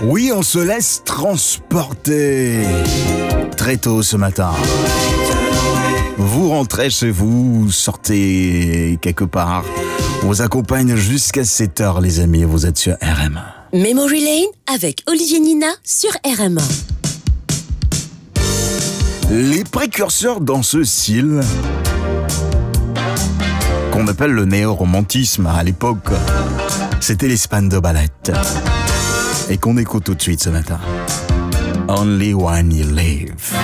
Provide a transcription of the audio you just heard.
Oui, on se laisse transporter très tôt ce matin. Vous rentrez chez vous, sortez quelque part. On vous accompagne jusqu'à 7h, les amis. Vous êtes sur RM1. Memory Lane avec Olivier Nina sur RM1. Les précurseurs dans ce style qu'on appelle le néo-romantisme à l'époque, c'était les Spandau Ballet. Et qu'on écoute tout de suite ce matin. Only When You Live.